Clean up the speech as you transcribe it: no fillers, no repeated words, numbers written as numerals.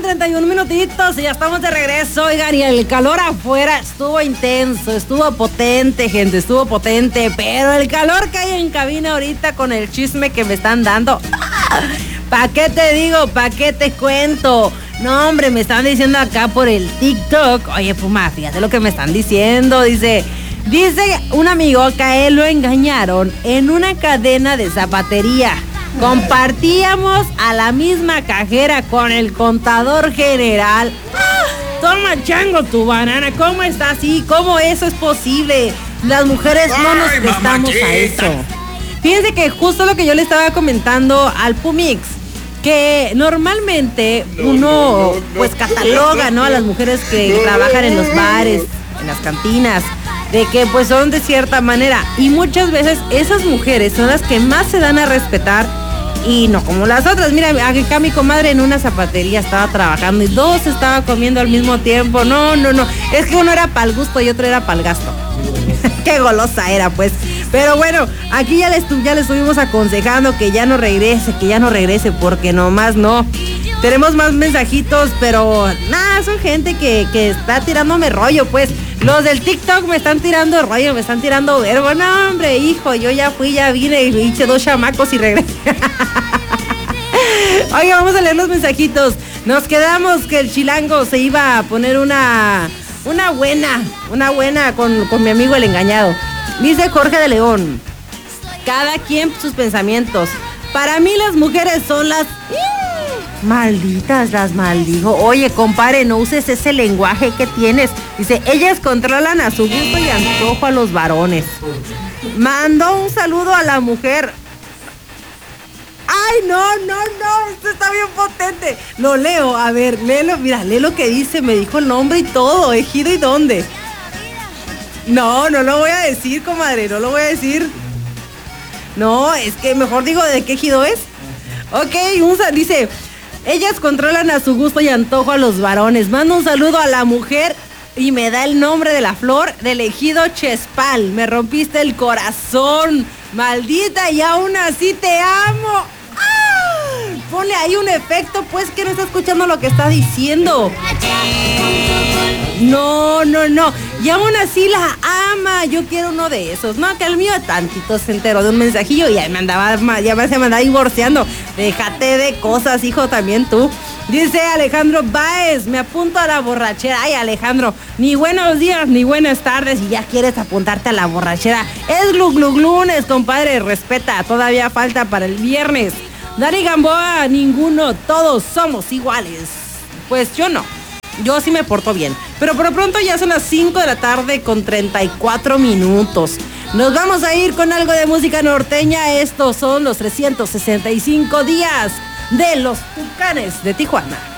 31 minutitos y ya estamos de regreso. Oigan, y el calor afuera estuvo intenso, estuvo potente, gente, estuvo potente. Pero el calor que hay en cabina ahorita con el chisme que me están dando, ¿pa' qué te digo? ¿Pa' qué te cuento? No, hombre, me están diciendo acá por el TikTok. Oye, Puma, fíjate lo que me están diciendo. Dice un amigo que a él lo engañaron en una cadena de zapatería. Compartíamos a la misma cajera con el contador general. Toma, chango, tu banana. ¿Cómo está así? ¿Cómo eso es posible? Las mujeres no nos prestamos a eso. Fíjense que justo lo que yo le estaba comentando al Pumix, que normalmente uno pues cataloga, ¿no?, a las mujeres que trabajan en los bares, en las cantinas, de que pues son de cierta manera, y muchas veces esas mujeres son las que más se dan a respetar y no como las otras. Mira, acá mi comadre en una zapatería estaba trabajando y dos estaba comiendo al mismo tiempo. No, es que uno era para el gusto y otro era para el gasto. Qué golosa era, pues. Pero bueno, aquí ya le estuvimos aconsejando que ya no regrese, porque nomás no. Tenemos más mensajitos, pero nada, son gente que está tirándome rollo, pues. Los del TikTok me están tirando rollo, me están tirando verbo. No, hombre, hijo, yo ya vine y hice 2 chamacos y regresé. Oiga, vamos a leer los mensajitos. Nos quedamos que el chilango se iba a poner una buena con mi amigo el engañado. Dice Jorge de León: cada quien sus pensamientos. Para mí las mujeres son las malditas, las maldijo. Oye, compadre, no uses ese lenguaje que tienes. Dice, ellas controlan a su gusto y antojo a los varones. Mandó un saludo a la mujer. Ay, no, esto está bien potente. Lo leo, a ver, léelo, mira, lee lo que dice, me dijo el nombre y todo, ejido y dónde. No lo voy a decir, comadre, no lo voy a decir. No, es que mejor digo de qué ejido es. Ok, dice, ellas controlan a su gusto y antojo a los varones. Manda un saludo a la mujer y me da el nombre de la flor del ejido Chespal. Me rompiste el corazón, maldita, y aún así te amo. Ponle ahí un efecto, pues, que no está escuchando lo que está diciendo. No. Y aún así la ama. Yo quiero uno de esos. No, que el mío tantito se enteró de un mensajillo y ya se me andaba divorciando. Déjate de cosas, hijo, también tú. Dice Alejandro Báez, me apunto a la borrachera. Ay, Alejandro, ni buenos días ni buenas tardes y ya quieres apuntarte a la borrachera. Es lunes, compadre, respeta. Todavía falta para el viernes. Dani Gamboa, ninguno, todos somos iguales. Pues yo no. Yo sí me porto bien. Pero por lo pronto ya son las 5 de la tarde con 34 minutos. Nos vamos a ir con algo de música norteña. Estos son los 365 días de los Tucanes de Tijuana.